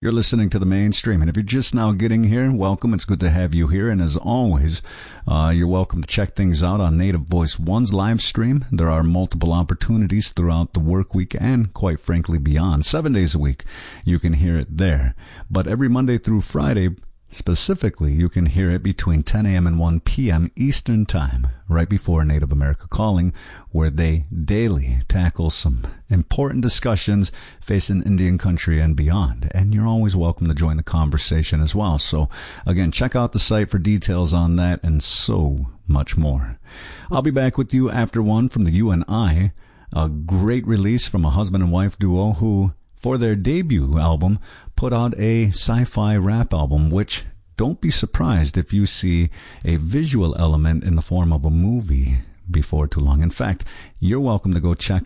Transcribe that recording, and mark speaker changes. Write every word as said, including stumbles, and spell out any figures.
Speaker 1: You're listening to The Mainstream, and if you're just now getting here, welcome. It's good to have you here, and as always, uh, you're welcome to check things out on Native Voice One's live stream. There are multiple opportunities throughout the work week and, quite frankly, beyond. Seven days a week, you can hear it there. But every Monday through Friday, specifically, you can hear it between ten a.m. and one p.m. Eastern Time, right before Native America Calling, where they daily tackle some important discussions facing Indian country and beyond. And you're always welcome to join the conversation as well. So, again, check out the site for details on that and so much more. I'll be back with you after one from the U N I, a great release from a husband and wife duo who, for their debut album, put out a sci-fi rap album, which don't be surprised if you see a visual element in the form of a movie before too long. In fact, you're welcome to go check